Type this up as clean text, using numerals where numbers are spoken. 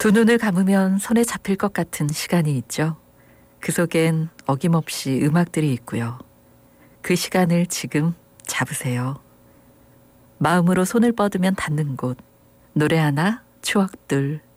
두 눈을 감으면 손에 잡힐 것 같은 시간이 있죠. 그 속엔 어김없이 음악들이 있고요. 그 시간을 지금 잡으세요. 마음으로 손을 뻗으면 닿는 곳. 노래 하나, 추억들.